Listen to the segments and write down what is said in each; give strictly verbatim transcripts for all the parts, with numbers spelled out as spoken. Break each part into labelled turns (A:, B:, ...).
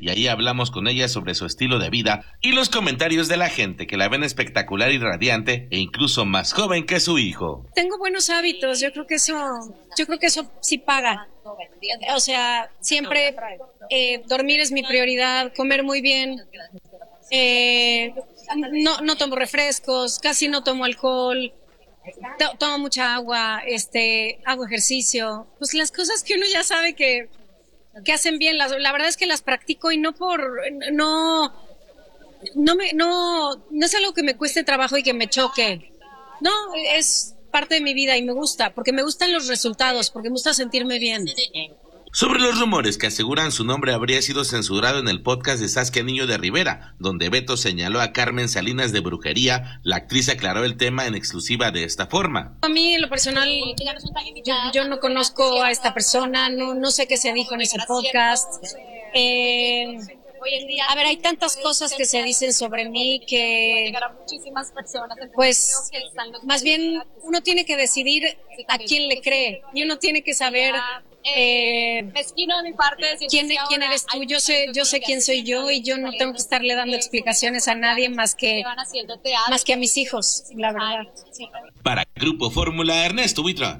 A: y ahí hablamos con ella sobre su estilo de vida y los comentarios de la gente que la ven espectacular y radiante e incluso más joven que su hijo.
B: Tengo buenos hábitos, yo creo que eso, yo creo que eso sí paga. O sea, siempre eh, dormir es mi prioridad, comer muy bien, eh, no, no tomo refrescos, casi no tomo alcohol, to, tomo mucha agua, este, hago ejercicio, pues las cosas que uno ya sabe que, que hacen bien, la, la verdad es que las practico y no por, no, no me, no, no es algo que me cueste trabajo y que me choque, no, es parte de mi vida y me gusta, porque me gustan los resultados, porque me gusta sentirme bien.
A: Sobre los rumores que aseguran su nombre habría sido censurado en el podcast de Saskia Niño de Rivera, donde Beto señaló a Carmen Salinas de brujería, la actriz aclaró el tema en exclusiva de esta forma.
B: A mí, en lo personal, yo, yo no conozco a esta persona, no, no sé qué se dijo en ese podcast. Eh, a ver, hay tantas cosas que se dicen sobre mí que, pues, más bien uno tiene que decidir a quién le cree y uno tiene que saber eh, quién, quién eres tú. Yo sé, yo sé quién soy yo y yo no tengo que estarle dando explicaciones a nadie más que, más que a mis hijos, la verdad.
A: Para Grupo Fórmula, Ernesto Buitrón.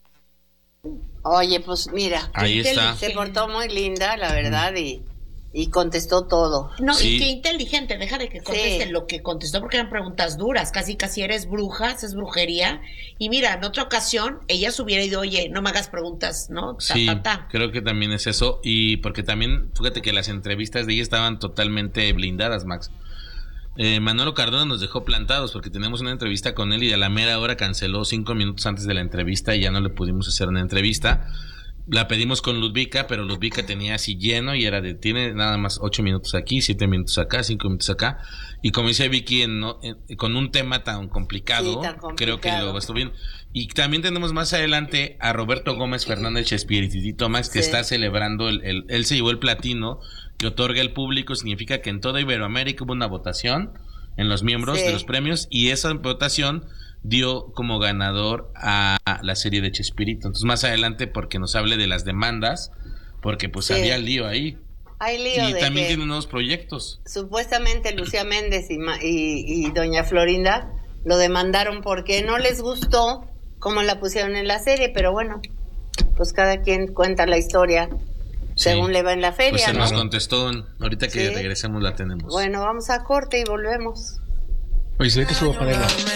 C: Oye, pues mira,
D: ahí está.
C: Se portó muy linda, la verdad, y Y contestó todo.
E: No,
D: Sí.
E: y qué inteligente, deja de que conteste
C: Sí.
E: lo que contestó porque eran preguntas duras, casi casi eres bruja, es brujería. Y mira, en otra ocasión ella se hubiera ido, oye, no me hagas preguntas, ¿no? Ta,
D: Sí,
E: ta, ta.
D: creo que también es eso. Y porque también, fíjate que las entrevistas de ella estaban totalmente blindadas, Max. Eh, Manolo Cardona nos dejó plantados porque teníamos una entrevista con él y a la mera hora canceló cinco minutos antes de la entrevista y ya no le pudimos hacer una entrevista. La pedimos con Ludvika, pero Ludvika tenía así lleno y era de, tiene nada más ocho minutos aquí, siete minutos acá, cinco minutos acá. Y como dice Vicky, en, en, con un tema tan complicado,
C: Sí, tan complicado,
D: creo que lo estuvo bien. Y también tenemos más adelante a Roberto Gómez Fernández Chespiritito Max, que
C: Sí.
D: está celebrando, el, el, él se llevó el platino que otorga el público, significa que en toda Iberoamérica hubo una votación en los miembros
C: Sí.
D: de los premios y esa votación dio como ganador a la serie de Chespirito. Entonces más adelante porque nos hable de las demandas, porque pues
C: Sí.
D: había lío ahí.
C: Hay lío
D: Y
C: de
D: también
C: que
D: tiene nuevos proyectos.
C: supuestamente Lucía Méndez y, Ma- y, y doña Florinda lo demandaron porque no les gustó cómo la pusieron en la serie, pero bueno, pues cada quien cuenta la historia según
D: Sí.
C: le va en la feria,
D: Pues se
C: ¿no?
D: nos contestó, ahorita que
C: Sí.
D: regresemos la tenemos.
C: Bueno, vamos a corte y volvemos.
F: Oye, se ve que estuvo para ella.